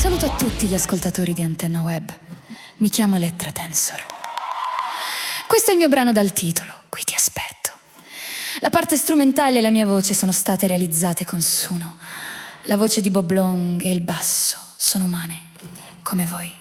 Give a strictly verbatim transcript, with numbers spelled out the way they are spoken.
saluto a tutti gli ascoltatori di Antenna Web. Mi chiamo Elettra Tensor. Questo è il mio brano dal titolo, Qui ti aspetto. La parte strumentale e la mia voce sono state realizzate con Suno. La voce di Bob Long e il basso sono umane, come voi.